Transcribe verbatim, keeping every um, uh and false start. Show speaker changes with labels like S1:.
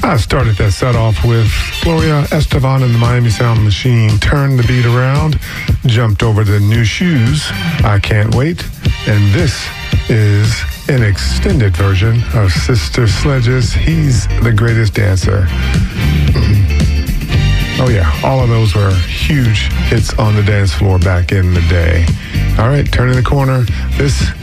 S1: I started that set off with Gloria Estefan and the Miami Sound Machine. Turned the beat around, jumped over to New Shoes, I Can't Wait. And this is an extended version of Sister Sledge's He's the Greatest Dancer. Oh yeah, all of those were huge hits on the dance floor back in the day. All right, turning the corner. This